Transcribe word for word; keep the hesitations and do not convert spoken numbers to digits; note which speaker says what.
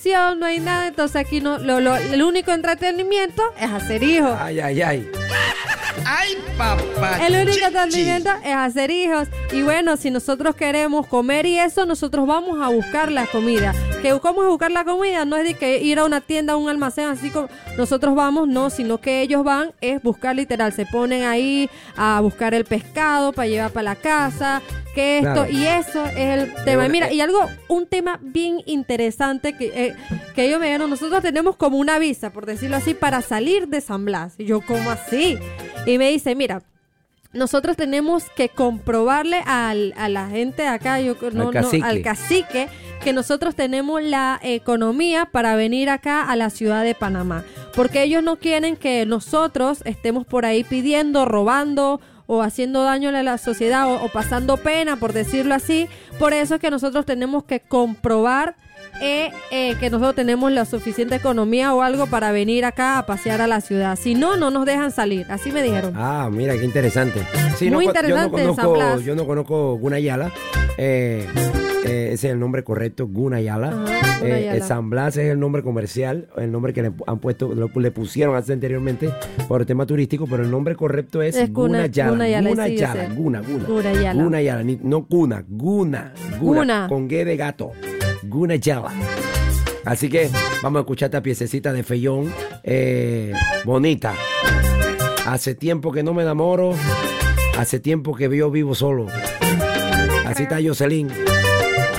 Speaker 1: no hay nada, entonces aquí no, lo, lo, el único entretenimiento es hacer hijos.
Speaker 2: Ay, ay, ay. Ay, papá.
Speaker 1: El único entretenimiento es hacer hijos. Y bueno, si nosotros queremos comer y eso, nosotros vamos a buscar la comida. ¿Que cómo es buscar la comida? No es de que ir a una tienda, a un almacén, así como nosotros vamos, no, sino que ellos van, es buscar literal. Se ponen ahí a buscar el pescado para llevar para la casa, que esto, claro. Y eso es el tema. Bueno, mira, eh, y algo, un tema bien interesante que, eh, que ellos me dijeron, nosotros tenemos como una visa, por decirlo así, para salir de San Blas. Y yo, ¿cómo así? Y me dice, mira, nosotros tenemos que comprobarle al, a la gente de acá, yo, no, al, cacique. No, al cacique, que nosotros tenemos la economía para venir acá a la ciudad de Panamá. Porque ellos no quieren que nosotros estemos por ahí pidiendo, robando o haciendo daño a la sociedad o, o pasando pena, por decirlo así. Por eso es que nosotros tenemos que comprobar Eh, eh, que nosotros tenemos la suficiente economía o algo para venir acá a pasear a la ciudad. Si no, no nos dejan salir. Así me dijeron.
Speaker 2: Ah, mira, qué interesante. Sí,
Speaker 1: Muy
Speaker 2: no,
Speaker 1: interesante.
Speaker 2: Yo no conozco, yo no conozco Gunayala. Eh, eh, ese es el nombre correcto, Gunayala.
Speaker 1: Ajá, Gunayala.
Speaker 2: Eh, San Blas es el nombre comercial, el nombre que le han puesto, lo, le pusieron antes anteriormente por el tema turístico, pero el nombre correcto es, es Gunayala.
Speaker 1: Gunayala,
Speaker 2: Gunayala,
Speaker 1: sí,
Speaker 2: Guna, Guna.
Speaker 1: Gunayala.
Speaker 2: Gunayala, ni, no Guna, Guna, Guna,
Speaker 1: Guna.
Speaker 2: Con G de gato. Gunayala. Así que vamos a escuchar esta piececita de Fellón, eh, bonita. Hace tiempo que no me enamoro, hace tiempo que yo vivo solo. Así está Jocelyn.